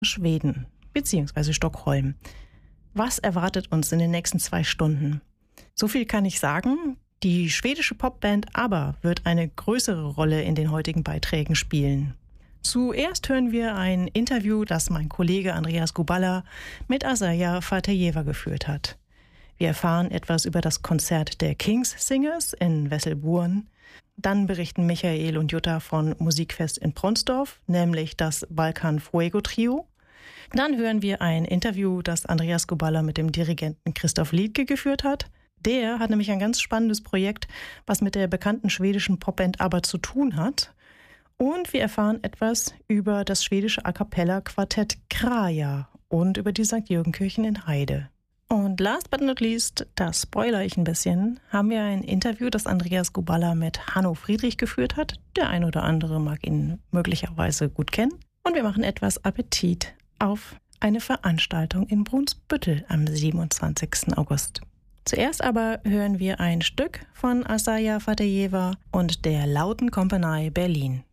Schweden bzw. Stockholm. Was erwartet uns in den nächsten 2 Stunden? So viel kann ich sagen. Die schwedische Popband ABBA wird eine größere Rolle in den heutigen Beiträgen spielen. Zuerst hören wir ein Interview, das mein Kollege Andreas Guballa mit Asaja Fatejeva geführt hat. Wir erfahren etwas über das Konzert der Kings Singers in Wesselburen. Dann berichten Michael und Jutta von Musikfest in Pronsdorf, nämlich das Balkan Fuego Trio. Dann hören wir ein Interview, das Andreas Guballa mit dem Dirigenten Christoph Liedtke geführt hat. Der hat nämlich ein ganz spannendes Projekt, was mit der bekannten schwedischen Popband ABBA zu tun hat. Und wir erfahren etwas über das schwedische A-Cappella-Quartett Kraja und über die St. Jürgenkirchen in Heide. Und last but not least, da spoilere ich ein bisschen, haben wir ein Interview, das Andreas Guballa mit Hanno Friedrich geführt hat. Der ein oder andere mag ihn möglicherweise gut kennen. Und wir machen etwas Appetit auf eine Veranstaltung in Brunsbüttel am 27. August. Zuerst aber hören wir ein Stück von Asaja Fatejeva und der Lauten Kompanie Berlin.